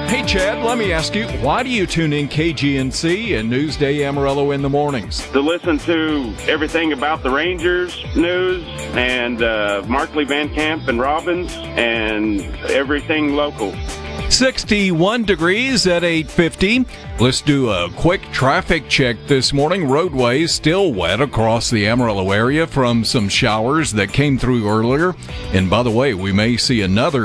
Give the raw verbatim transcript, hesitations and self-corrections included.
Hey, Chad, let me ask you, why do you tune in K G N C and Newsday Amarillo in the mornings? To listen to everything about the Rangers news and uh, Markley, Van Camp, and Robbins and everything local. sixty-one degrees at eight fifty. Let's do a quick traffic check this morning. Roadways still wet across the Amarillo area from some showers that came through earlier. And by the way, we may see another